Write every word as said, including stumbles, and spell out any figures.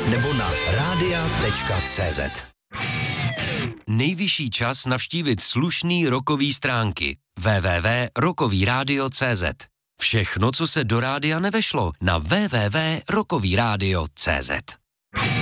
nebo na rádia tečka cé zet. Nejvyšší čas navštívit slušný rockový stránky w w w tečka rockový rádio tečka cé zet. Všechno, co se do rádia nevešlo, na w w w tečka rockový rádio tečka cé zet.